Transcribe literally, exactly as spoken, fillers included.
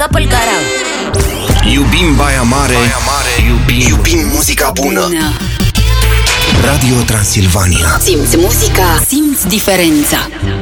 Apă-l Garau. Iubim Baia Mare, Baia Mare. Iubim, iubim muzica bună. bună Radio Transilvania. Simți muzica, simți diferența.